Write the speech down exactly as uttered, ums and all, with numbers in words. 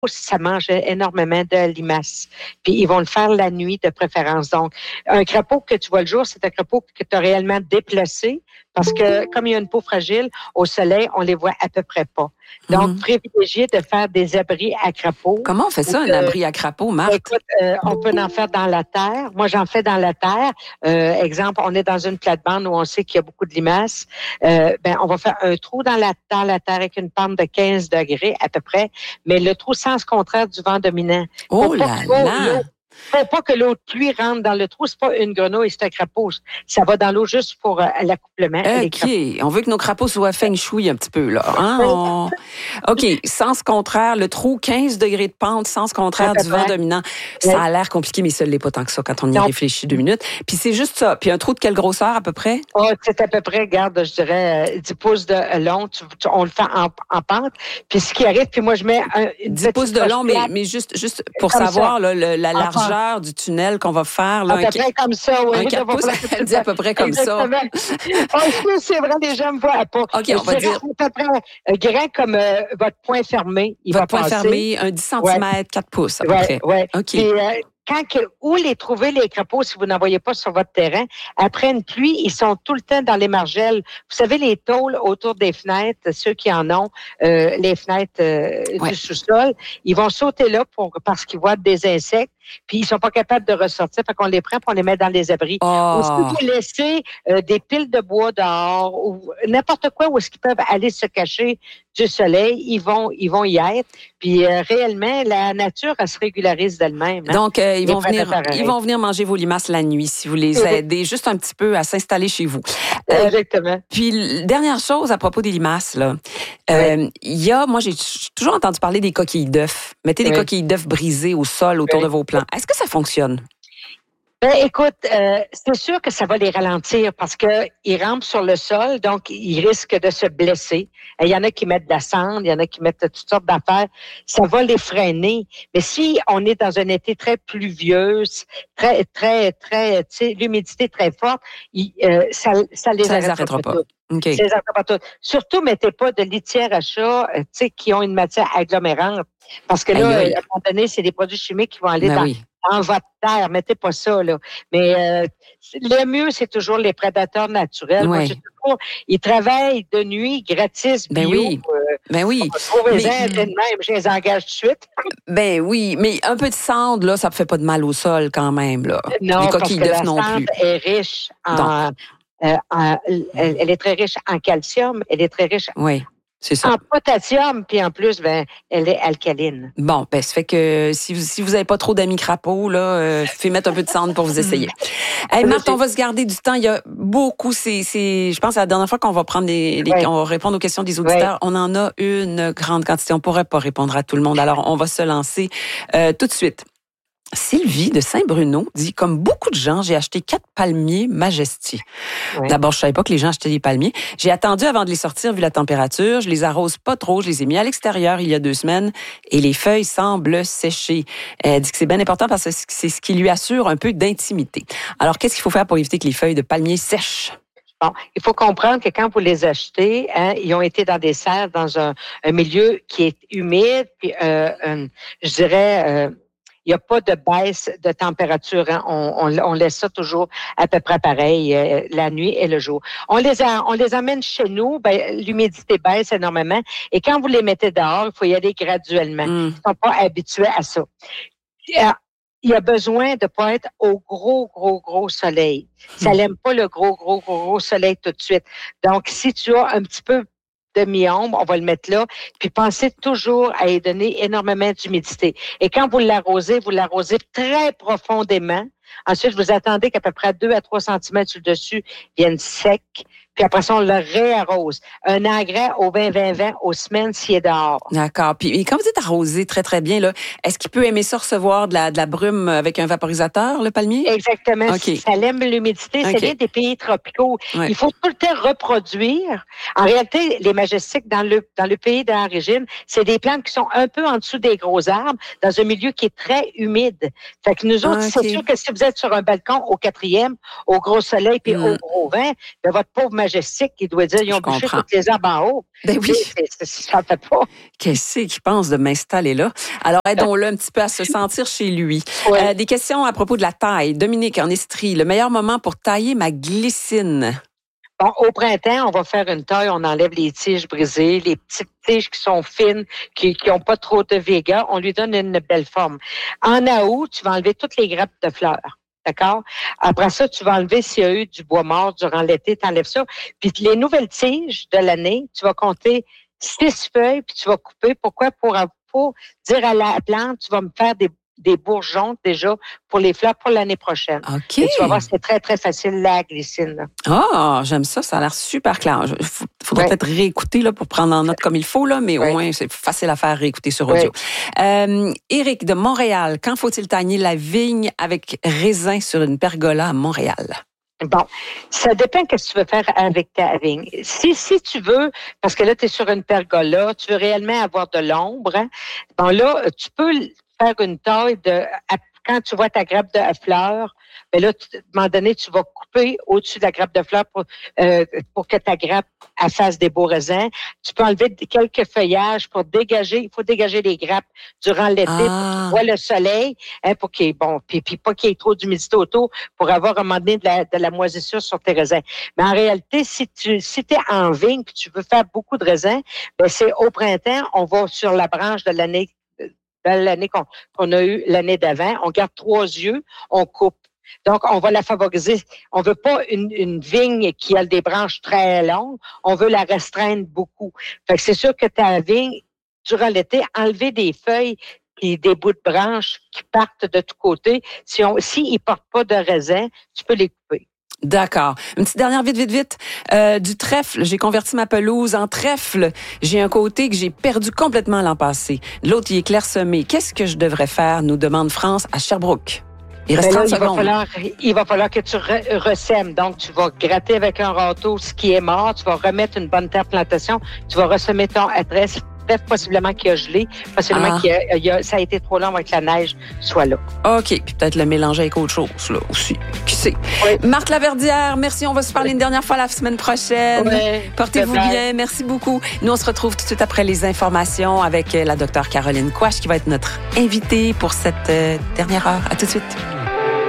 ça mange énormément de limaces. Puis ils vont le faire la nuit de préférence. Donc, un crapaud que tu vois le jour, c'est un crapaud que tu as réellement déplacé parce que comme il y a une peau fragile, au soleil, on les voit à peu près pas. Donc, mm-hmm. privilégier de faire des abris à crapauds. Comment on fait ça, un abri à crapauds, Marthe? Écoute, euh, on peut en faire dans la terre. Moi, j'en fais dans la terre. Euh, exemple, on est dans une plate-bande où on sait qu'il y a beaucoup de limaces. Euh, ben, on va faire un trou dans la, dans la terre avec une pente de quinze degrés à peu près, mais le trou sens contraire du vent dominant. Oh Faut là là! Faut pas que l'eau de pluie rentre dans le trou. C'est pas une grenouille, c'est un crapaud. Ça va dans l'eau juste pour euh, l'accouplement. OK. On veut que nos crapauds soient feng shui un petit peu, là. Hein? On... OK. Sens contraire, le trou, quinze degrés de pente, sens contraire du vent dominant. Ça a l'air compliqué, mais ça ne l'est pas tant que ça quand on y non. réfléchit deux minutes. Puis c'est juste ça. Puis un trou de quelle grosseur, à peu près? Oh, c'est à peu près, regarde, je dirais, dix pouces de long. Tu, tu, on le fait en, en pente. Puis ce qui arrive, puis moi, je mets un, dix pouces de long, mais, mais juste, juste pour Comme savoir là, le, la largeur du tunnel qu'on va faire. Là, à peu près comme ça, oui. Un quatre pouces, elle dit à peu près comme Exactement. ça. Oh, c'est vrai, les gens me voient pas. OK, on va dire... à peu près euh, grand comme euh, votre poing fermé. Il votre va poing passer. fermé, un dix centimètres, ouais. quatre pouces à peu ouais, près. Oui, OK. Puis, euh, quand que, où les trouver, les crapauds, si vous n'en voyez pas sur votre terrain, après une pluie, ils sont tout le temps dans les margelles. Vous savez, les tôles autour des fenêtres, ceux qui en ont, euh, les fenêtres euh, ouais. du sous-sol, ils vont sauter là pour parce qu'ils voient des insectes, puis ils sont pas capables de ressortir, fait qu'on les prend puis on les met dans les abris. Oh. Ou si vous laissez euh, des piles de bois dehors, ou n'importe quoi où est-ce qu'ils peuvent aller se cacher du soleil, ils vont, ils vont y être. Puis euh, réellement, la nature, elle se régularise d'elle-même. Hein? Donc, euh, ils, vont venir, ils vont venir manger vos limaces la nuit si vous les aidez juste un petit peu à s'installer chez vous. Euh, Exactement. Puis, dernière chose à propos des limaces, là. Euh, oui. Il y a, moi, j'ai toujours entendu parler des coquilles d'œufs. Mettez des oui. coquilles d'œufs brisées au sol autour oui. de vos plants. Est-ce que ça fonctionne? Ben, écoute, euh, c'est sûr que ça va les ralentir parce que ils rampent sur le sol, donc ils risquent de se blesser. Il y en a qui mettent de la cendre, il y en a qui mettent toutes sortes d'affaires. Ça va les freiner. Mais si on est dans un été très pluvieux, très, très, très, tu sais, l'humidité très forte, il, euh, ça, ça les ça arrêtera, arrêtera pas. pas. Okay. Ça les arrêtera pas tout. Surtout, mettez pas de litière à chat, tu sais, qui ont une matière agglomérante. Parce que là, aïe, aïe. à un moment donné, c'est des produits chimiques qui vont aller ben dans, oui. dans votre terre. Mettez pas ça, là. Mais euh, le mieux, c'est toujours les prédateurs naturels. Ouais. Moi, c'est toujours, ils travaillent de nuit, gratis, bio. Ben oui. Euh, ben oui. Trouvez-en de même, je les engage tout de suite. Ben oui, mais un peu de cendre, là, ça ne fait pas de mal au sol quand même, là. Non, les coquilles parce que d'œufs la non cendre plus. est riche en... Euh, en elle, elle est très riche en calcium, elle est très riche oui. C'est ça. en potassium, puis en plus, ben, elle est alcaline. Bon, ben, ça fait que si vous si vous n'avez pas trop d'amis crapauds, là, euh, faites mettre un peu de cendre pour vous essayer. Hey, Marthe, on va se garder du temps. Il y a beaucoup, c'est, c'est je pense, la dernière fois qu'on va prendre des, des oui. on va répondre aux questions des auditeurs, oui. on en a une grande quantité. On pourrait pas répondre à tout le monde. Alors, on va se lancer euh, tout de suite. Sylvie de Saint-Bruno dit, comme beaucoup de gens, j'ai acheté quatre palmiers Majesty. Oui. D'abord, je savais pas que les gens achetaient des palmiers. J'ai attendu avant de les sortir vu la température. Je les arrose pas trop. Je les ai mis à l'extérieur il y a deux semaines et les feuilles semblent sécher. Elle dit que c'est bien important parce que c'est ce qui lui assure un peu d'intimité. Alors, qu'est-ce qu'il faut faire pour éviter que les feuilles de palmier sèchent? Bon, il faut comprendre que quand vous les achetez, hein, ils ont été dans des serres, dans un, un milieu qui est humide, puis euh, un, je dirais... Euh, il n'y a pas de baisse de température. Hein. On, on, on laisse ça toujours à peu près pareil, euh, la nuit et le jour. On les, a, on les amène chez nous, ben, l'humidité baisse énormément. Et quand vous les mettez dehors, il faut y aller graduellement. Mm. Ils ne sont pas habitués à ça. Il y a besoin de ne pas être au gros, gros, gros soleil. Ça n'aime pas le gros, gros, gros, gros soleil tout de suite. Donc, si tu as un petit peu de mi-ombre, on va le mettre là, puis pensez toujours à y donner énormément d'humidité. Et quand vous l'arrosez, vous l'arrosez très profondément. Ensuite, vous attendez qu'à peu près deux à trois centimètres sur le dessus viennent secs. Puis après ça, on le réarrose. Un engrais au vingt vingt vingt aux semaines s'il est dehors. D'accord. Puis et quand vous dites arrosé très, très bien, là, est-ce qu'il peut aimer ça recevoir de la, de la brume avec un vaporisateur, le palmier? Exactement. Okay. Ça aime l'humidité. Okay. Ça vient des pays tropicaux. Ouais. Il faut tout le temps reproduire. En réalité, les majestiques, dans le, dans le pays d'origine, c'est des plantes qui sont un peu en dessous des gros arbres, dans un milieu qui est très humide. Fait que nous autres, okay. c'est sûr que si vous vous êtes sur un balcon au quatrième, au gros soleil puis mm. au gros vent, ben, votre pauvre majestique, il doit dire, ils ont Je bouché comprends. Toutes les arbres en haut. Ben oui. C'est, c'est, ça ne fait pas. Qu'est-ce qu'il pense de m'installer là? Alors, aidons-le un petit peu à se sentir chez lui. Oui. Euh, des questions à propos de la taille. Dominique, en Estrie, le meilleur moment pour tailler ma glycine? Bon, au printemps, on va faire une taille, on enlève les tiges brisées, les petites tiges qui sont fines, qui n'ont pas trop de véga, on lui donne une belle forme. En août, tu vas enlever toutes les grappes de fleurs. D'accord? Après ça, tu vas enlever s'il y a eu du bois mort durant l'été, tu enlèves ça. Puis les nouvelles tiges de l'année, tu vas compter six feuilles, puis tu vas couper. Pourquoi? Pour, pour dire à la plante, tu vas me faire des des bourgeons déjà pour les fleurs pour l'année prochaine. OK. Et tu vas voir, c'est très, très facile, la glycine. Ah, oh, j'aime ça. Ça a l'air super clair. Il faudra ouais. peut-être réécouter là, pour prendre en note comme il faut, là, mais ouais. au moins, c'est facile à faire réécouter sur audio. Ouais. Euh, Éric de Montréal, quand faut-il tailler la vigne avec raisin sur une pergola à Montréal? Bon, ça dépend de ce que tu veux faire avec ta vigne. Si, si tu veux, parce que là, tu es sur une pergola, tu veux réellement avoir de l'ombre, hein, bon là, tu peux faire une taille de, quand tu vois ta grappe de fleurs, ben là, tu, à un moment donné, tu vas couper au-dessus de la grappe de fleurs pour, euh, pour que ta grappe elle fasse des beaux raisins. Tu peux enlever quelques feuillages pour dégager, il faut dégager les grappes durant l'été ah. pour que tu vois le soleil, hein, pour qu'il y ait, bon, puis, puis pas qu'il y ait trop d'humidité autour pour avoir un moment donné de la, de la moisissure sur tes raisins. Mais en réalité, si tu si t'es en vigne et tu veux faire beaucoup de raisins, ben c'est au printemps, on va sur la branche de l'année de l'année qu'on, qu'on a eu l'année d'avant. On garde trois yeux, on coupe. Donc, on va la favoriser. On veut pas une, une vigne qui a des branches très longues. On veut la restreindre beaucoup. Fait que c'est sûr que ta vigne, durant l'été, enlever des feuilles et des bouts de branches qui partent de tous côtés. Si on, si ils portent pas de raisin, tu peux les couper. D'accord. Une petite dernière vite, vite, vite. Euh, du trèfle. J'ai converti ma pelouse en trèfle. J'ai un côté que j'ai perdu complètement l'an passé. L'autre, il est clairsemé. Qu'est-ce que je devrais faire, nous demande France à Sherbrooke. Il reste trente secondes. Il va falloir, il va falloir que tu re- ressèmes. Donc, tu vas gratter avec un râteau ce qui est mort. Tu vas remettre une bonne terre plantation. Tu vas ressemer ton adresse. Peut-être possiblement qu'il a gelé, possiblement ah. qu'il a, il a, ça a été trop long avec la neige, soit là. OK. Puis peut-être le mélanger avec autre chose, là, aussi. Qui sait? Oui. Marthe Laverdière, merci. On va se parler oui. une dernière fois la semaine prochaine. Oui, portez-vous bien. Merci beaucoup. Nous, on se retrouve tout de suite après les informations avec la docteure Caroline Quach, qui va être notre invitée pour cette euh, dernière heure. À tout de suite.